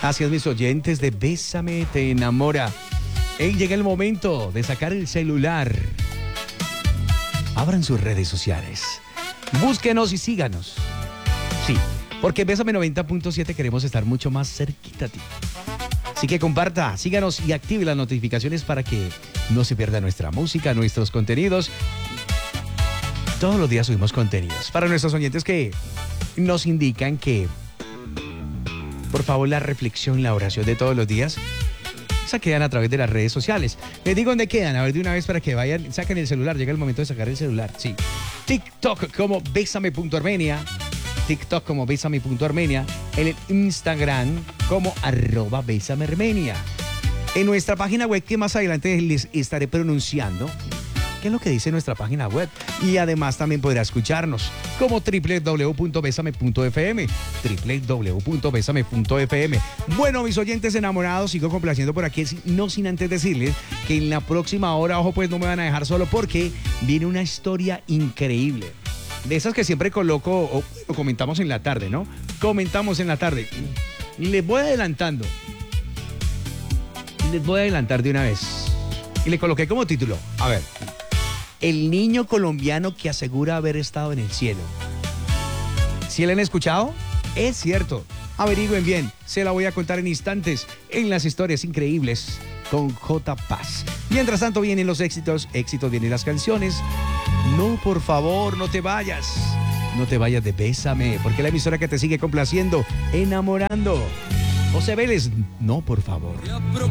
Gracias, mis oyentes de Bésame Te Enamora. Hey, llega el momento de sacar el celular. Abran sus redes sociales. Búsquenos y síganos. Sí, porque Bésame 90.7 queremos estar mucho más cerquita a ti. Así que comparta, síganos y active las notificaciones para que no se pierda nuestra música, nuestros contenidos. Todos los días subimos contenidos. Para nuestros oyentes que nos indican que, por favor, la reflexión, la oración de todos los días, esa quedan a través de las redes sociales. Les digo dónde quedan, a ver de una vez para que vayan, saquen el celular, llega el momento de sacar el celular, sí. TikTok como Bésame.Armenia, TikTok como Bésame.Armenia, en el Instagram como @BésameArmenia. En nuestra página web, que más adelante les estaré pronunciando, qué es lo que dice nuestra página web. Y además también podrá escucharnos como www.besame.fm, www.besame.fm. Bueno, mis oyentes enamorados, sigo complaciendo por aquí, no sin antes decirles que en la próxima hora, ojo, pues no me van a dejar solo porque viene una historia increíble. De esas que siempre coloco o comentamos en la tarde, ¿no? Comentamos en la tarde. Les voy adelantando. Les voy a adelantar de una vez. Y le coloqué como título, a ver, el niño colombiano que asegura haber estado en el cielo. ¿Sí lo han escuchado? Es cierto. Averigüen bien. Se la voy a contar en instantes en las historias increíbles con J. Paz. Mientras tanto vienen los éxitos vienen las canciones. No, por favor, no te vayas. No te vayas de Bésame, porque la emisora que te sigue complaciendo, enamorando. José Vélez, no, por favor.